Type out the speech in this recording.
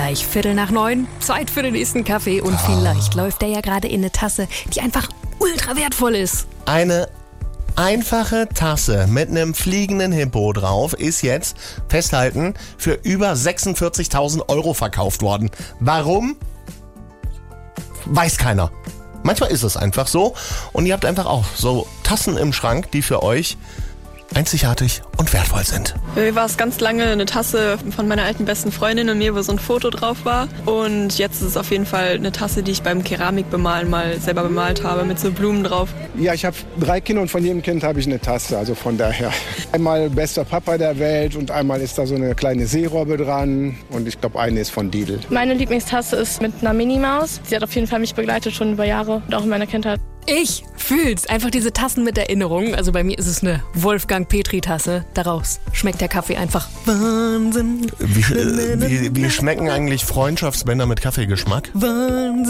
gleich 8:15, Zeit für den nächsten Kaffee und vielleicht läuft der ja gerade in eine Tasse, die einfach ultra wertvoll ist. Eine einfache Tasse mit einem fliegenden Hippo drauf ist jetzt, festhalten, für über 46.000 Euro verkauft worden. Warum? Weiß keiner. Manchmal ist es einfach so und ihr habt einfach auch so Tassen im Schrank, die für euch einzigartig und wertvoll sind. Für mich war es ganz lange eine Tasse von meiner alten besten Freundin und mir, wo so ein Foto drauf war. Und jetzt ist es auf jeden Fall eine Tasse, die ich beim Keramikbemalen mal selber bemalt habe, mit so Blumen drauf. Ja, ich habe 3 Kinder und von jedem Kind habe ich eine Tasse, also von daher. Einmal bester Papa der Welt und einmal ist da so eine kleine Seerobbe dran und ich glaube, eine ist von Didel. Meine Lieblingstasse ist mit einer Minimaus. Sie hat auf jeden Fall mich begleitet schon über Jahre und auch in meiner Kindheit. Ich fühl's. Einfach diese Tassen mit Erinnerung. Also bei mir ist es eine Wolfgang-Petri-Tasse. Daraus schmeckt der Kaffee einfach Wahnsinn. Wie schmecken eigentlich Freundschaftsbänder mit Kaffeegeschmack? Wahnsinn.